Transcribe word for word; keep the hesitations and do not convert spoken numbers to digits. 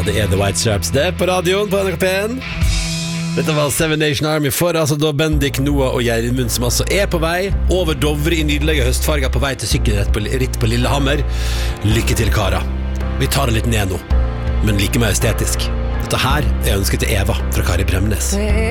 det er The White Stripes det på radioen på N R K P en. Dette var Seven Nation Army for altså da Bendik, Noah og Gjermund som altså er på vei over Dovre i nydelige høstfarger på vei til sykkelritt på, ritt på Lillehammer. Lykke til, Kara. Vi tar det litt ned nå, men like mer estetisk. Dette her er ønsket til Eva fra Kari Bremnes.